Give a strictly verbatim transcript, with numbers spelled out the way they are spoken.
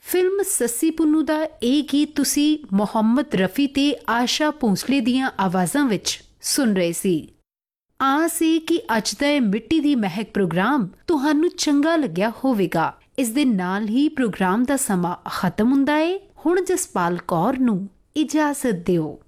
Film Shashi Punnu दा ਇਹ ਗੀਤ ਤੁਸੀਂ ਮੁਹੰਮਦ ਰਫੀ ਤੇ ਆਸ਼ਾ ਭੋਂਸਲੇ ਦੀਆਂ ਆਵਾਜ਼ਾਂ ਵਿੱਚ ਸੁਣ ਰਹੇ ਸੀ। ਆਸ ਹੈ ਕਿ ਅੱਜ ਦਾ ਇਹ ਮਿੱਟੀ ਦੀ ਮਹਿਕ ਪ੍ਰੋਗਰਾਮ ਤੁਹਾਨੂੰ ਚੰਗਾ ਲੱਗਿਆ ਹੋਵੇਗਾ। ਇਸ ਦੇ ਨਾਲ ਹੀ ਪ੍ਰੋਗਰਾਮ ਦਾ ਸਮਾਂ ਖਤਮ ਹੁੰਦਾ ਹੈ। ਹੁਣ ਜਸਪਾਲ ਕੌਰ ਨੂੰ ਇਜਾਜ਼ਤ ਦਿਓ।